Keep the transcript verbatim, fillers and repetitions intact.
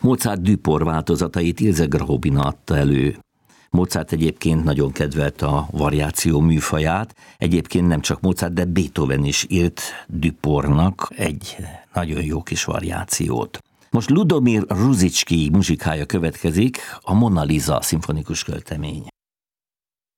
Mozart Duport változatait Ilse Graubina adta elő. Mozart egyébként nagyon kedvelte a variáció műfaját, egyébként nem csak Mozart, de Beethoven is írt Duportnak egy nagyon jó kis variációt. Most Ludomir Ruzicki muzsikája következik, a Mona Lisa szimfonikus költemény.